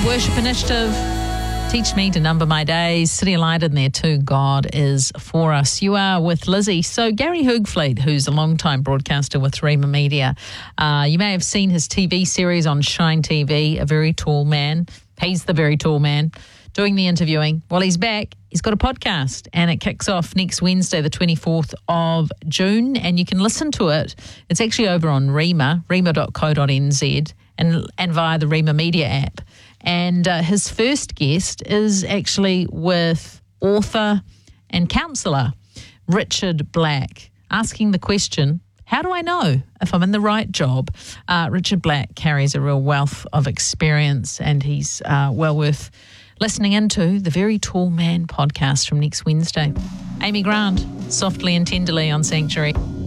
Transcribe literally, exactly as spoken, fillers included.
Worship Initiative. Teach me to number my days. City Light in there too. God is for us. You are with Lizzie. So Gary Hoogfleet, who's a long-time broadcaster with Rima Media, uh, you may have seen his T V series on Shine T V, A Very Tall Man. He's the very tall man doing the interviewing. Well, he's back. He's got a podcast and it kicks off next Wednesday, the twenty-fourth of June, and you can listen to it. It's actually over on Rima, rima dot co dot n z, and, and via the Rima Media app. And uh, his first guest is actually with author and counsellor Richard Black, asking the question, how do I know if I'm in the right job? Uh, Richard Black carries a real wealth of experience, and he's uh, well worth listening into. The Very Tall Man podcast from next Wednesday. Amy Grant, Softly and Tenderly on Sanctuary.